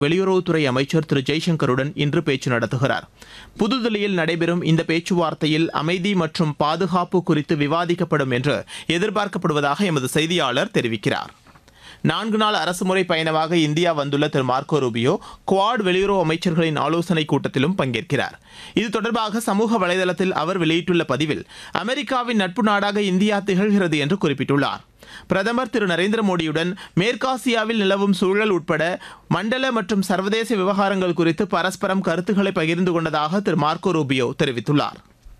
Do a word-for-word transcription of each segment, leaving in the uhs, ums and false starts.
வெளியுறவுத்துறை அமைச்சர் திரு ஜெய்சங்கருடன் இன்று பேச்சு நடத்துகிறார். புதுதில்லியில் நடைபெறும் இந்த பேச்சுவார்த்தையில் அமைதி மற்றும் பாதுகாப்பு குறித்து விவாதிக்கப்படும் என்று எதிர்பார்க்கப்படுவதாக எமது செய்தியாளர் தெரிவிக்கிறார். நான்கு நாள் அரசுமுறை பயணமாக இந்தியா வந்துள்ள திரு மார்க்கோ ரூபியோ குவாட் வெளியுறவு அமைச்சர்களின் ஆலோசனைக் கூட்டத்திலும் பங்கேற்கிறார். இது தொடர்பாக சமூக வலைதளத்தில் அவர் வெளியிட்டுள்ள பதிவில் அமெரிக்காவின் நட்பு நாடாக இந்தியா திகழ்கிறது என்று குறிப்பிட்டுள்ளார். பிரதமர் திரு நரேந்திர மோடியுடன் மேற்காசியாவில் நிலவும் சூழல் உட்பட மண்டல மற்றும் சர்வதேச விவகாரங்கள் குறித்து பரஸ்பரம் கருத்துக்களை பகிர்ந்து கொண்டதாக திரு மார்க்கோ ரூபியோ தெரிவித்துள்ளார்.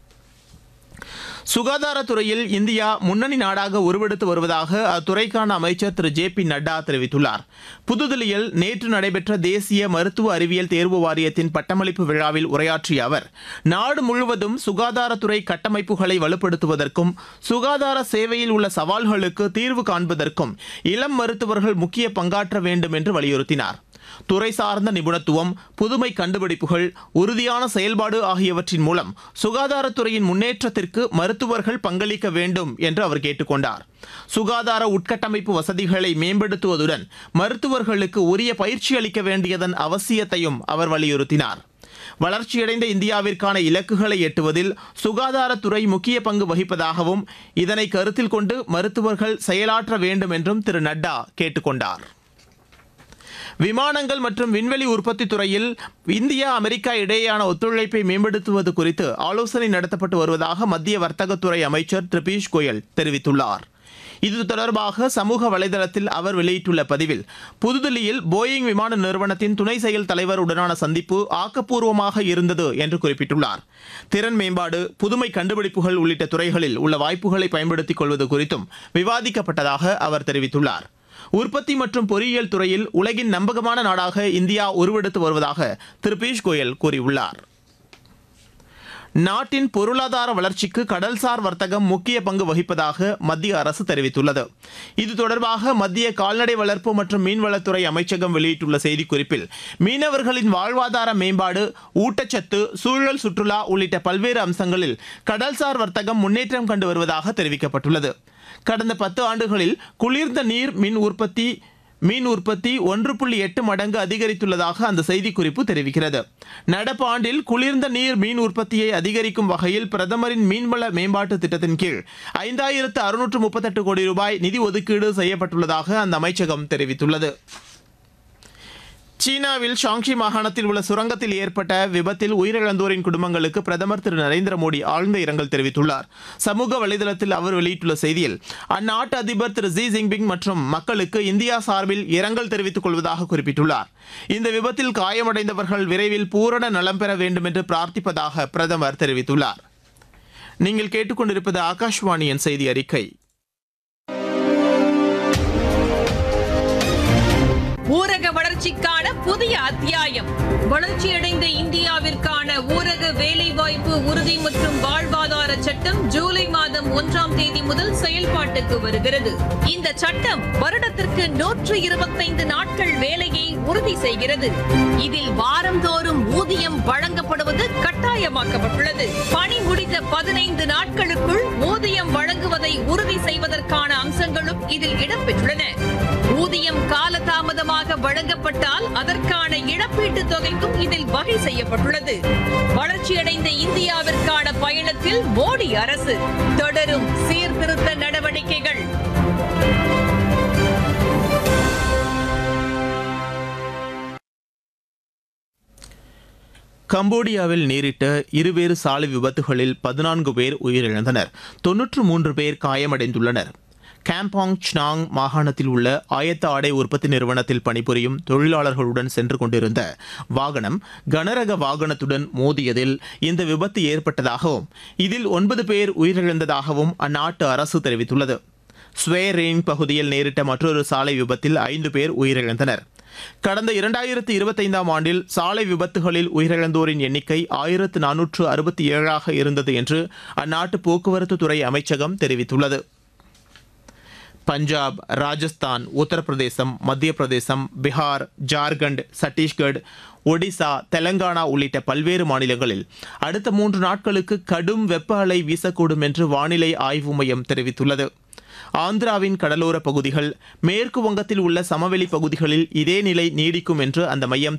சுகாதாரத்துறையில் இந்தியா முன்னணி நாடாக உருவெடுத்து வருவதாக அத்துறைக்கான அமைச்சர் திரு ஜே பி நட்டா தெரிவித்துள்ளார். புதுதில்லியில் நேற்று நடைபெற்ற தேசிய மருத்துவ அறிவியல் தேர்வு வாரியத்தின் பட்டமளிப்பு விழாவில் உரையாற்றிய அவர், நாடு முழுவதும் சுகாதாரத்துறை கட்டமைப்புகளை வலுப்படுத்துவதற்கும் சுகாதார சேவையில் உள்ள சவால்களுக்கு தீர்வு காண்பதற்கும் இளம் மருத்துவர்கள் முக்கிய பங்காற்ற வேண்டும் என்று வலியுறுத்தினார். துறை சார்ந்த நிபுணத்துவம், புதுமை கண்டுபிடிப்புகள், உறுதியான செயல்பாடு ஆகியவற்றின் மூலம் சுகாதாரத்துறையின் முன்னேற்றத்திற்கு மருத்துவர்கள் பங்களிக்க வேண்டும் என்று அவர் கேட்டுக்கொண்டார். சுகாதார உட்கட்டமைப்பு வசதிகளை மேம்படுத்துவதுடன் மருத்துவர்களுக்கு உரிய பயிற்சி அளிக்க வேண்டியதன் அவசியத்தையும் அவர் வலியுறுத்தினார். வளர்ச்சியடைந்த இந்தியாவிற்கான இலக்குகளை எட்டுவதில் சுகாதாரத்துறை முக்கிய பங்கு வகிப்பதாகவும் இதனை கருத்தில் கொண்டு மருத்துவர்கள் செயலாற்ற வேண்டும் என்றும் திரு நட்டா கேட்டுக்கொண்டார். விமானங்கள் மற்றும் விண்வெளி உற்பத்தி துறையில் இந்தியா அமெரிக்கா இடையேயான ஒத்துழைப்பை மேம்படுத்துவது குறித்து ஆலோசனை நடத்தப்பட்டு வருவதாக மத்திய வர்த்தகத்துறை அமைச்சர் திரு பியூஷ் கோயல் தெரிவித்துள்ளார். இது தொடர்பாக சமூக வலைதளத்தில் அவர் வெளியிட்டுள்ள பதிவில், புதுதில்லியில் போயிங் விமான நிறுவனத்தின் துணை செயல் தலைவருடனான சந்திப்பு ஆக்கப்பூர்வமாக இருந்தது என்று குறிப்பிட்டுள்ளார். திறன் மேம்பாடு, புதுமை கண்டுபிடிப்புகள் உள்ளிட்ட துறைகளில் உள்ள வாய்ப்புகளை பயன்படுத்திக் கொள்வது குறித்தும் விவாதிக்கப்பட்டதாக அவர் தெரிவித்துள்ளார். உற்பத்தி மற்றும் பொறியியல் துறையில் உலகின் நம்பகமான நாடாக இந்தியா உருவெடுத்து வருவதாக திரு பியூஷ் கோயல் கூறியுள்ளார். நாட்டின் பொருளாதார வளர்ச்சிக்கு கடல்சார் வர்த்தகம் முக்கிய பங்கு வகிப்பதாக மத்திய அரசு தெரிவித்துள்ளது. இது தொடர்பாக மத்திய கால்நடை வளர்ப்பு மற்றும் மீன்வளத்துறை அமைச்சகம் வெளியிட்டுள்ள செய்திக்குறிப்பில், மீனவர்களின் வாழ்வாதார மேம்பாடு, ஊட்டச்சத்து, சூழல் சுற்றுலா உள்ளிட்ட பல்வேறு அம்சங்களில் கடல்சார் வர்த்தகம் முன்னேற்றம் கண்டு வருவதாக தெரிவிக்கப்பட்டுள்ளது. கடந்த பத்து ஆண்டுகளில் குளிர்ந்த நீர் மின் உற்பத்தி மீன் உற்பத்தி ஒன்று புள்ளி எட்டு மடங்கு அதிகரித்துள்ளதாக அந்த செய்திக்குறிப்பு தெரிவிக்கிறது. நடப்பு ஆண்டில் குளிர்ந்த நீர் மீன் உற்பத்தியை அதிகரிக்கும் வகையில் பிரதமரின் மீன்வள மேம்பாட்டு திட்டத்தின் கீழ் ஐந்தாயிரத்து அறுநூற்று முப்பத்தெட்டு கோடி ரூபாய் நிதி ஒதுக்கீடு செய்யப்பட்டுள்ளதாக அந்த அமைச்சகம் தெரிவித்துள்ளது. சீனாவில் ஷாங்ஷி மாகாணத்தில் உள்ள சுரங்கத்தில் ஏற்பட்ட விபத்தில் உயிரிழந்தோரின் குடும்பங்களுக்கு பிரதமர் திரு நரேந்திர மோடி ஆழ்ந்த இரங்கல் தெரிவித்துள்ளார். சமூக வலைதளத்தில் அவர் வெளியிட்டுள்ள செய்தியில், அந்நாட்டு அதிபர் திரு ஜி ஜின்பிங் மற்றும் மக்களுக்கு இந்தியா சார்பில் இரங்கல் தெரிவித்துக் கொள்வதாக குறிப்பிட்டுள்ளார். இந்த விபத்தில் காயமடைந்தவர்கள் விரைவில் பூரண நலம் பெற வேண்டும் என்று பிரார்த்திப்பதாக பிரதமர் தெரிவித்துள்ளார். நீங்கள் கேட்டுக்கொண்டிருப்பது ஆகாஷ்வாணியின் செய்தி அறிக்கை. ஊரக வளர்ச்சிக்கான புதிய அத்தியாயம். வளர்ச்சியடைந்த இந்தியாவிற்கான ஊரக வேலைவாய்ப்பு உறுதி மற்றும் வாழ்வாதார சட்டம் ஜூலை மாதம் ஒன்றாம் தேதி முதல் செயல்பாட்டுக்கு வருகிறது. இந்த சட்டம் வருடத்திற்கு நூற்று இருபத்தைந்து நாட்கள் வேலையை உறுதி செய்கிறது. இதில் வாரந்தோறும் ஊதியம் வழங்கப்படுவது கட்டாயமாக்கப்பட்டுள்ளது. பணி முடிந்த பதினைந்து நாட்களுக்குள் ஊதியம் வழங்குவதை உறுதி செய்வதற்கான அம்சங்களும் இதில் இடம்பெற்றுள்ளன. ஊதியம் காலதாமதமாக வழங்கப்பட்டால் அதற்கான இழப்பீட்டுத் தொகைக்கும் இதில் வகை செய்யப்பட்டுள்ளது. வளர்ச்சியடைந்த இந்தியாவிற்கான பயணத்தில் மோடி அரசு தொடரும் சீர்திருத்த நடவடிக்கைகள். கம்போடியாவில் நேரிட்ட இருவேறு சாலை விபத்துகளில் பதினான்கு பேர் உயிரிழந்தனர், தொன்னூற்று மூன்று பேர் காயமடைந்துள்ளனர். காம்பாங் சினாங் மாகாணத்தில் உள்ள ஆயத்த ஆடை உற்பத்தி நிறுவனத்தில் பணிபுரியும் தொழிலாளர்களுடன் சென்று கொண்டிருந்த வாகனம் கனரக வாகனத்துடன் மோதியதில் இந்த விபத்து ஏற்பட்டதாகவும் இதில் ஒன்பது பேர் உயிரிழந்ததாகவும் அந்நாட்டு அரசு தெரிவித்துள்ளது. ஸ்வேரேன் பகுதியில் நேரிட்ட மற்றொரு சாலை விபத்தில் ஐந்து பேர் உயிரிழந்தனர். கடந்த இரண்டாயிரத்து இருபத்தைந்தாம் ஆண்டில் சாலை விபத்துகளில் உயிரிழந்தோரின் எண்ணிக்கை ஆயிரத்து நானூற்று அறுபத்தி ஏழாக இருந்தது என்று அந்நாட்டு போக்குவரத்து துறை அமைச்சகம் தெரிவித்துள்ளது. பஞ்சாப், ராஜஸ்தான், உத்தரப்பிரதேசம், மத்திய பிரதேசம், பீகார், ஜார்க்கண்ட், சத்தீஸ்கர், ஒடிசா, தெலங்கானா உள்ளிட்ட பல்வேறு மாநிலங்களில் அடுத்த மூன்று நாட்களுக்கு கடும் வெப்ப அலை வீசக்கூடும் என்று வானிலை ஆய்வு மையம் தெரிவித்துள்ளது. ஆந்திராவின் கடலோர பகுதிகள், மேற்கு வங்கத்தில் உள்ள சமவெளி பகுதிகளில் இதே நிலை நீடிக்கும் என்று அந்த மையம்